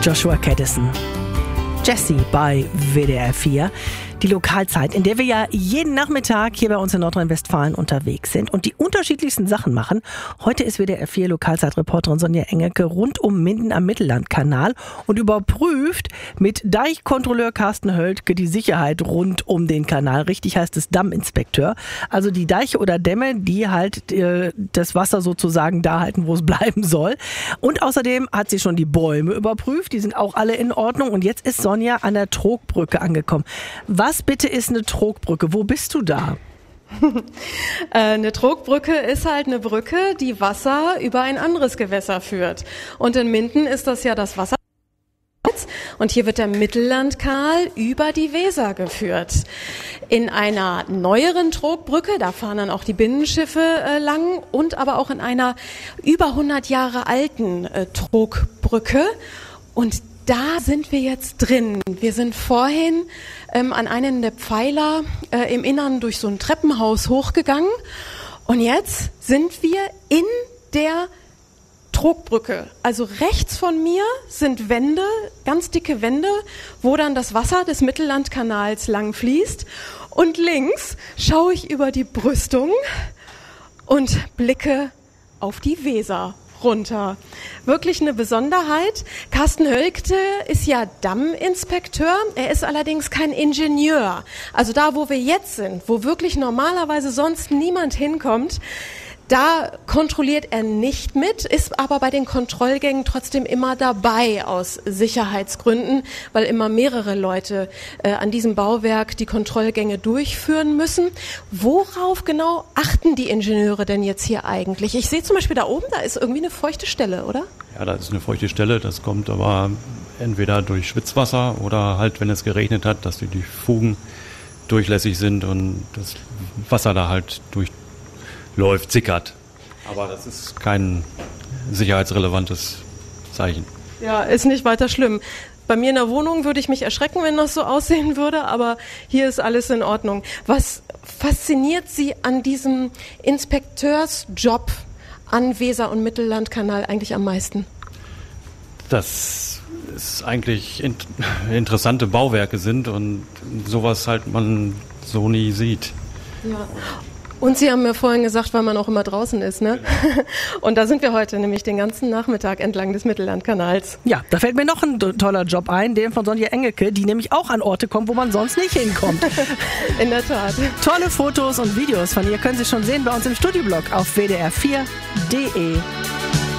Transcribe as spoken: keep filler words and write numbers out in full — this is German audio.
Joshua Caddison. Jessie bei W D R vier. Die Lokalzeit, in der wir ja jeden Nachmittag hier bei uns in Nordrhein-Westfalen unterwegs sind und die unterschiedlichsten Sachen machen. Heute ist W D R vier Lokalzeitreporterin Sonja Engelke rund um Minden am Mittellandkanal und überprüft mit Deichkontrolleur Carsten Höltke die Sicherheit rund um den Kanal. Richtig heißt es Damminspekteur. Also die Deiche oder Dämme, die halt äh, das Wasser sozusagen da halten, wo es bleiben soll. Und außerdem hat sie schon die Bäume überprüft. Die sind auch alle in Ordnung. Und jetzt ist Sonja an der Trogbrücke angekommen. Was Was bitte ist eine Trogbrücke? Wo bist du da? Eine Trogbrücke ist halt eine Brücke, die Wasser über ein anderes Gewässer führt. Und in Minden ist das ja das Wasser. Und hier wird der Mittellandkanal über die Weser geführt. In einer neueren Trogbrücke, da fahren dann auch die Binnenschiffe äh, lang, und aber auch in einer über hundert Jahre alten äh, Trogbrücke. Und da sind wir jetzt drin. Wir sind vorhin ähm, an einen der Pfeiler äh, im Innern durch so ein Treppenhaus hochgegangen. Und jetzt sind wir in der Trogbrücke. Also rechts von mir sind Wände, ganz dicke Wände, wo dann das Wasser des Mittellandkanals lang fließt. Und links schaue ich über die Brüstung und blicke auf die Weser runter. Wirklich eine Besonderheit. Carsten Höltke ist ja Damminspekteur. Er ist allerdings kein Ingenieur. Also da, wo wir jetzt sind, wo wirklich normalerweise sonst niemand hinkommt, da kontrolliert er nicht mit, ist aber bei den Kontrollgängen trotzdem immer dabei aus Sicherheitsgründen, weil immer mehrere Leute äh, an diesem Bauwerk die Kontrollgänge durchführen müssen. Worauf genau achten die Ingenieure denn jetzt hier eigentlich? Ich sehe zum Beispiel da oben, da ist irgendwie eine feuchte Stelle, oder? Ja, da ist eine feuchte Stelle. Das kommt aber entweder durch Schwitzwasser oder halt, wenn es geregnet hat, dass die, die Fugen durchlässig sind und das Wasser da halt durch läuft, sickert. Aber das ist kein sicherheitsrelevantes Zeichen. Ja, ist nicht weiter schlimm. Bei mir in der Wohnung würde ich mich erschrecken, wenn das so aussehen würde, aber hier ist alles in Ordnung. Was fasziniert Sie an diesem Inspekteursjob an Weser- und Mittellandkanal eigentlich am meisten? Dass es eigentlich in, interessante Bauwerke sind und sowas halt man so nie sieht. Ja. Und Sie haben mir vorhin gesagt, weil man auch immer draußen ist, ne? Genau. Und da sind wir heute, nämlich den ganzen Nachmittag entlang des Mittellandkanals. Ja, da fällt mir noch ein toller Job ein, den von Sonja Engelke, die nämlich auch an Orte kommt, wo man sonst nicht hinkommt. In der Tat. Tolle Fotos und Videos von ihr können Sie schon sehen bei uns im Studioblog auf w d r vier punkt d e.